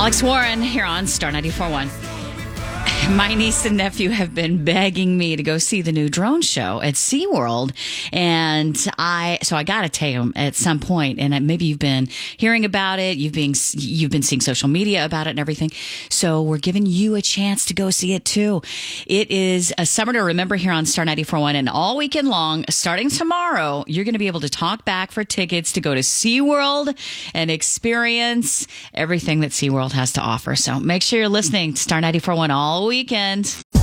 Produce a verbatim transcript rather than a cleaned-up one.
Alex Warren here on Star ninety-four point one. My niece and nephew have been begging me to go see the new drone show at SeaWorld. And I, so I got to take them at some point. And maybe you've been hearing about it. You've been, you've been seeing social media about it and everything. So we're giving you a chance to go see it too. It is a summer to remember here on Star ninety-four point one. And all weekend long, starting tomorrow, you're going to be able to talk back for tickets to go to SeaWorld and experience everything that SeaWorld has to offer. So make sure you're listening to Star ninety-four point one all weekend.